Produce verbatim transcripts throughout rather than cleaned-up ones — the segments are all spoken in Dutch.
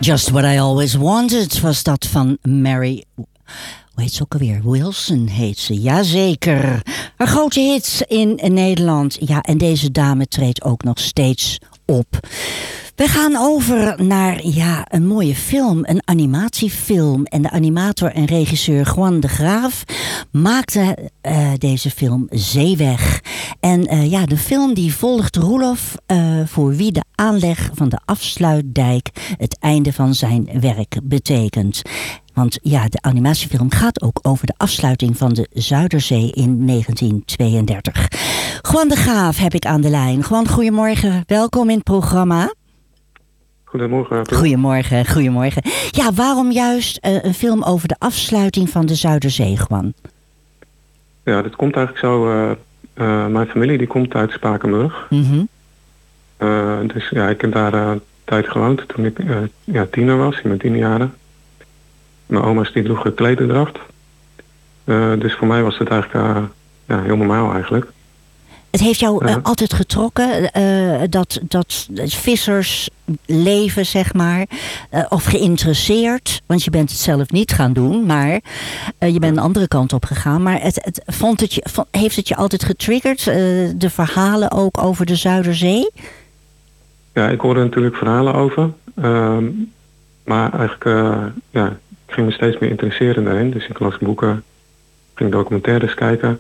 Just What I Always Wanted was dat van Mary... Hoe heet ze ook alweer? Wilson heet ze, jazeker. Haar grote hits in Nederland. Ja, en deze dame treedt ook nog steeds op. We gaan over naar ja, een mooie film, een animatiefilm. En de animator en regisseur Juan de Graaf maakte uh, deze film Zeeweg. En uh, ja, de film die volgt Roelof, uh, voor wie de aanleg van de afsluitdijk het einde van zijn werk betekent. Want ja, de animatiefilm gaat ook over de afsluiting van de Zuiderzee in negentien tweeëndertig. Juan de Graaf heb ik aan de lijn. Juan, goedemorgen. Welkom in het programma. Goedemorgen. Goedemorgen, goedemorgen. Ja, waarom juist uh, een film over de afsluiting van de Zuiderzee, Juan? Ja, dat komt eigenlijk zo... Uh, uh, mijn familie die komt uit Spakenburg. Mm-hmm. Uh, dus ja, ik heb daar uh, een tijd gewoond toen ik uh, ja, tiener was, in mijn tienerjaren. Mijn oma's die droegen klederdracht. Uh, dus voor mij was het eigenlijk uh, ja, heel normaal eigenlijk. Het heeft jou uh, uh, altijd getrokken, uh, dat, dat vissersleven, zeg maar, uh, of geïnteresseerd, want je bent het zelf niet gaan doen, maar uh, je bent een andere kant op gegaan. Maar het, het, vond het je, vond, heeft het je altijd getriggerd, uh, de verhalen ook over de Zuiderzee? Ja, ik hoorde natuurlijk verhalen over, uh, maar eigenlijk, uh, ja, ik ging me steeds meer interesseren daarin. Dus ik las boeken, ging documentaires kijken.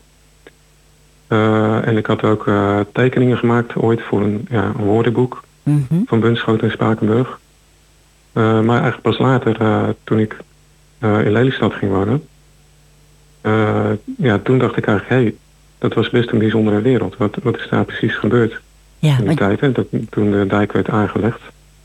Uh, en ik had ook uh, tekeningen gemaakt ooit voor een, ja, een woordenboek mm-hmm. van Bunschoten en Spakenburg. Uh, maar eigenlijk pas later, uh, toen ik uh, in Lelystad ging wonen, uh, ja, toen dacht ik eigenlijk, hé, hey, dat was best een bijzondere wereld. Wat, wat is daar precies gebeurd ja, in die maar... tijd, hè, dat, toen de dijk werd aangelegd?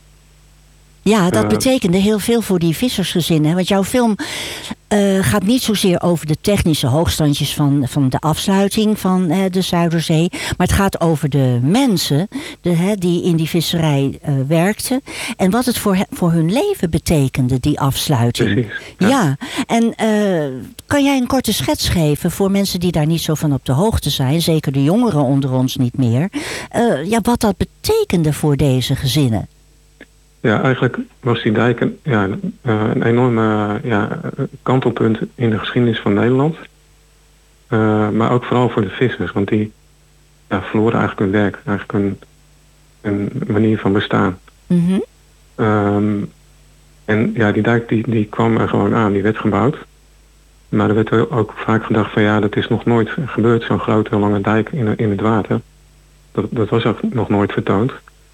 Ja, dat betekende heel veel voor die vissersgezinnen. Want jouw film uh, gaat niet zozeer over de technische hoogstandjes van, van de afsluiting van uh, de Zuiderzee. Maar het gaat over de mensen de, hè, die in die visserij uh, werkten. En wat het voor, he, voor hun leven betekende, die afsluiting. Precies, ja. ja, en uh, kan jij een korte schets geven voor mensen die daar niet zo van op de hoogte zijn. Zeker de jongeren onder ons niet meer. Uh, ja, wat dat betekende voor deze gezinnen. Ja, eigenlijk was die dijk een, ja, een enorme ja, kantelpunt in de geschiedenis van Nederland. Uh, maar ook vooral voor de vissers, want die ja, verloren eigenlijk hun werk, eigenlijk een, een manier van bestaan. Mm-hmm. Um, en ja, die dijk die, die kwam er gewoon aan, die werd gebouwd. Maar er werd ook vaak gedacht van ja, dat is nog nooit gebeurd, zo'n grote lange dijk in, in het water. Dat, dat was ook nog nooit vertoond.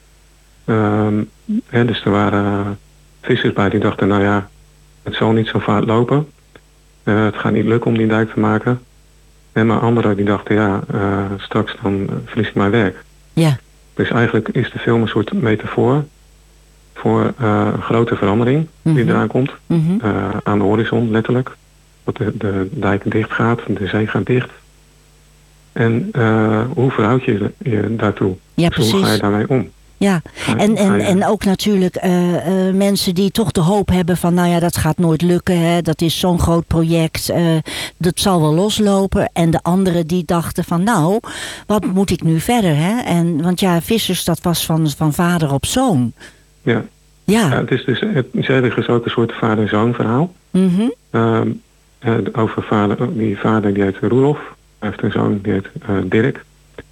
Um, hè, dus er waren uh, vissers bij die dachten, nou ja, het zal niet zo vaart lopen. Uh, het gaat niet lukken om die dijk te maken. En maar anderen die dachten, ja, uh, straks dan uh, verlies ik mijn werk. Ja. Dus eigenlijk is de film een soort metafoor voor uh, een grote verandering mm-hmm. die eraan komt. Mm-hmm. Uh, aan de horizon, letterlijk. Dat de, de dijk dicht gaat, de zee gaat dicht. En uh, hoe verhoud je je daartoe? Ja, dus hoe ga je daarmee om? Ja, en, en, en ook natuurlijk uh, uh, mensen die toch de hoop hebben van nou ja, dat gaat nooit lukken. Hè? Dat is zo'n groot project. Uh, dat zal wel loslopen. En de anderen die dachten van nou, wat moet ik nu verder? Hè? En, want ja, vissers, dat was van, van vader op zoon. Ja, ja. ja het is dus het is ook een soort vader-zoon verhaal. Mm-hmm. Uh, uh, over vader, die vader die heet Roelof. Hij heeft een zoon die heet uh, Dirk.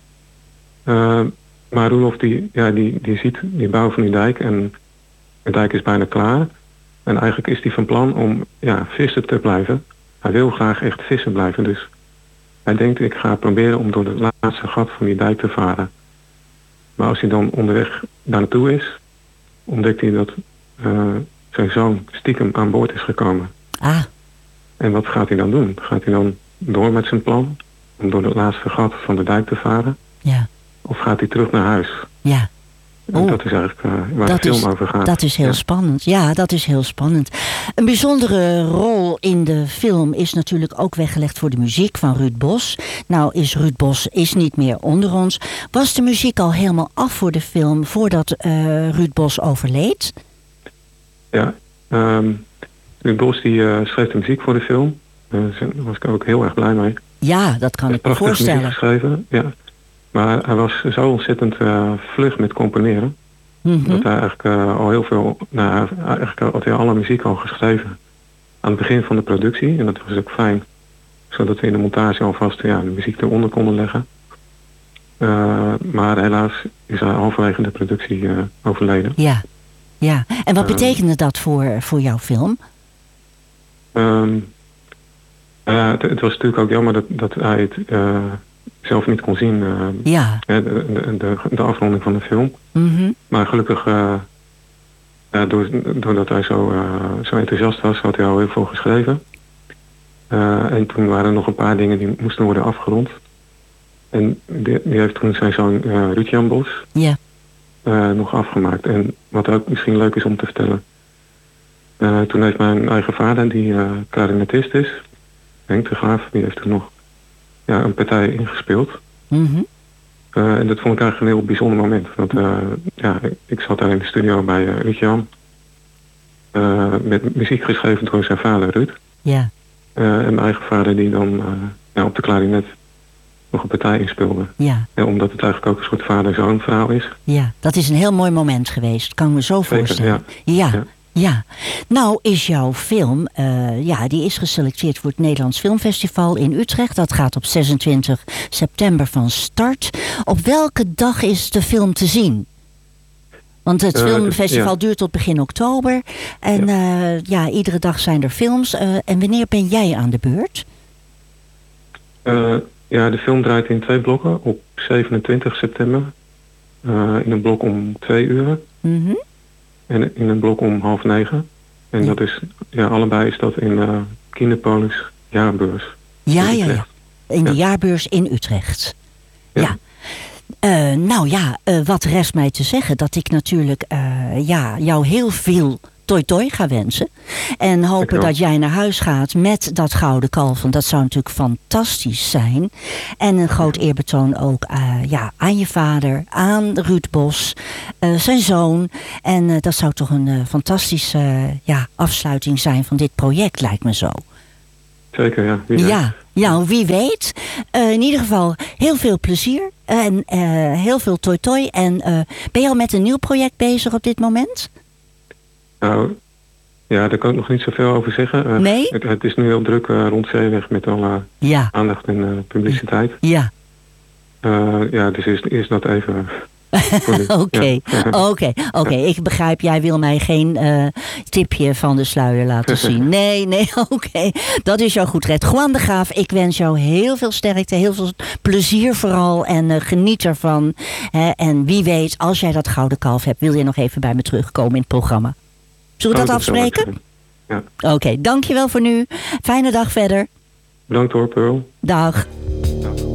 Uh, Maar Roelof die, ja, die, die ziet die bouw van die dijk en de dijk is bijna klaar. En eigenlijk is hij van plan om ja, visser te blijven. Hij wil graag echt visser blijven. Dus hij denkt, ik ga proberen om door het laatste gat van die dijk te varen. Maar als hij dan onderweg daar naartoe is, ontdekt hij dat uh, zijn zoon stiekem aan boord is gekomen. Ah. En wat gaat hij dan doen? Gaat hij dan door met zijn plan om door het laatste gat van de dijk te varen? Ja. Of gaat hij terug naar huis? Ja. Oh, dat is eigenlijk uh, waar dat de film is, over gaat. Dat is heel ja. spannend. Ja, dat is heel spannend. Een bijzondere rol in de film is natuurlijk ook weggelegd voor de muziek van Ruud Bos. Nou is Ruud Bos is niet meer onder ons. Was de muziek al helemaal af voor de film voordat uh, Ruud Bos overleed? Ja, um, Ruud Bos die uh, schreef de muziek voor de film. Uh, daar was ik ook heel erg blij mee. Ja, dat kan ik me voorstellen. Muziek geschreven, ja. Maar hij was zo ontzettend uh, vlug met componeren. Mm-hmm. Dat hij eigenlijk uh, al heel veel, nou, eigenlijk had hij alle muziek al geschreven aan het begin van de productie. En dat was ook fijn, zodat we in de montage alvast ja, de muziek eronder konden leggen. Uh, maar helaas is hij halverwege de productie uh, overleden. Ja, ja. En wat Uh, betekende dat voor, voor jouw film? Um, uh, het, het was natuurlijk ook jammer dat, dat hij het uh, zelf niet kon zien. Uh, ja. De, de, de, de afronding van de film. Mm-hmm. Maar gelukkig, uh, uh, door, doordat hij zo, uh, zo enthousiast was, had hij al heel veel geschreven. Uh, en toen waren er nog een paar dingen die moesten worden afgerond. En die, die heeft toen zijn zoon uh, Ruud-Jan Bos yeah. uh, nog afgemaakt. En wat ook misschien leuk is om te vertellen. Uh, toen heeft mijn eigen vader, die uh, klarinetist is, Henk de Graaf, die heeft toen nog ja, een partij ingespeeld. Mm-hmm. Uh, en dat vond ik eigenlijk een heel bijzonder moment. Want uh, ja, ik zat daar in de studio bij uh, Ruud-Jan. Uh, met muziek geschreven door zijn vader Ruud. Ja. Uh, en mijn eigen vader die dan uh, ja, op de klarinet nog een partij inspeelde. Ja. En omdat het eigenlijk ook een soort vader-zoon verhaal is. Ja, dat is een heel mooi moment geweest. Kan ik me zo Zeker, voorstellen. Ja. Ja. ja. Ja, nou is jouw film, uh, ja, die is geselecteerd voor het Nederlands Filmfestival in Utrecht. Dat gaat op zesentwintig september van start. Op welke dag is de film te zien? Want het uh, filmfestival ja. duurt tot begin oktober. En ja. Uh, ja, iedere dag zijn er films. Uh, en wanneer ben jij aan de beurt? Uh, ja, de film draait in twee blokken op zevenentwintig september. Uh, in een blok om twee uur. Mm-hmm. En in een blok om half negen. En ja. dat is, ja, allebei is dat in uh, Kinepolis jaarbeurs. Ja, ja, ja. In de ja. jaarbeurs in Utrecht. Ja. ja. Uh, nou ja, uh, wat rest mij te zeggen? Dat ik natuurlijk uh, ja, jou heel veel toi toi ga wensen. En hopen dat jij naar huis gaat met dat gouden kalf. Want dat zou natuurlijk fantastisch zijn. En een groot eerbetoon ook uh, ja, aan je vader, aan Ruud Bos, uh, zijn zoon. En uh, dat zou toch een uh, fantastische uh, ja, afsluiting zijn van dit project, lijkt me zo. Zeker, ja. Wie ja, ja, wie weet. Uh, in ieder geval heel veel plezier. En uh, heel veel toi toi. En uh, ben je al met een nieuw project bezig op dit moment? Nou, ja, daar kan ik nog niet zoveel over zeggen. Uh, nee? Het, het is nu heel druk uh, rond Zeeweg met alle ja. aandacht en uh, publiciteit. Ja. Uh, ja, dus is, is dat even... Oké, oké, oké. Ik begrijp, jij wil mij geen uh, tipje van de sluier laten zien. Nee, nee, oké. Okay. Dat is jou goed red. Juan de Graaf, ik wens jou heel veel sterkte, heel veel plezier vooral en uh, geniet ervan. Hè? En wie weet, als jij dat gouden kalf hebt, wil je nog even bij me terugkomen in het programma. Zullen we dat afspreken? Ja. Oké, okay, dankjewel voor nu. Fijne dag verder. Bedankt hoor, Pearl. Dag.